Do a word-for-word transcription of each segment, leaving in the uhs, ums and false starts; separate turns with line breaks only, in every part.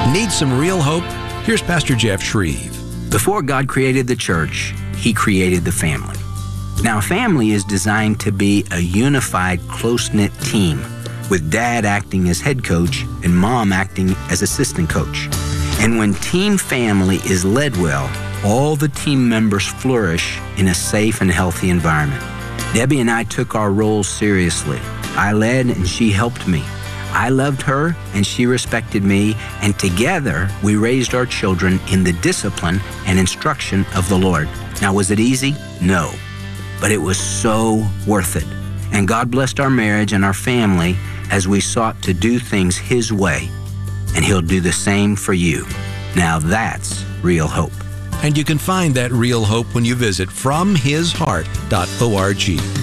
Need some real hope? Here's Pastor Jeff Shreve.
Before God created the church, He created the family. Now, a family is designed to be a unified, close-knit team, with dad acting as head coach and mom acting as assistant coach. And when team family is led well, all the team members flourish in a safe and healthy environment. Debbie and I took our roles seriously. I led and she helped me. I loved her and she respected me, and together we raised our children in the discipline and instruction of the Lord. Now, was it easy? No, but it was so worth it. And God blessed our marriage and our family as we sought to do things His way, and He'll do the same for you. Now that's real hope.
And you can find that real hope when you visit from his heart dot org.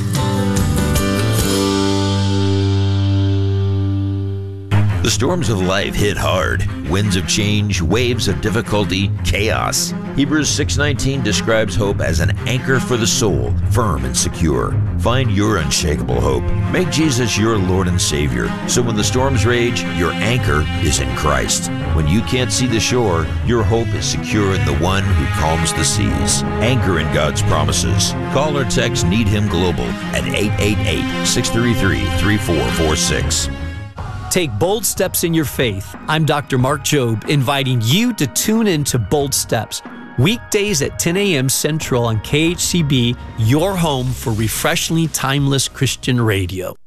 The storms of life hit hard. Winds of change, waves of difficulty, chaos. Hebrews six nineteen describes hope as an anchor for the soul, firm and secure. Find your unshakable hope. Make Jesus your Lord and Savior, so when the storms rage, your anchor is in Christ. When you can't see the shore, your hope is secure in the one who calms the seas. Anchor in God's promises. Call or text Need Him Global at eight eight eight, six three three, three four four six.
Take bold steps in your faith. I'm Doctor Mark Jobe, inviting you to tune in to Bold Steps, weekdays at ten a.m. Central on K H C B, your home for refreshingly timeless Christian radio.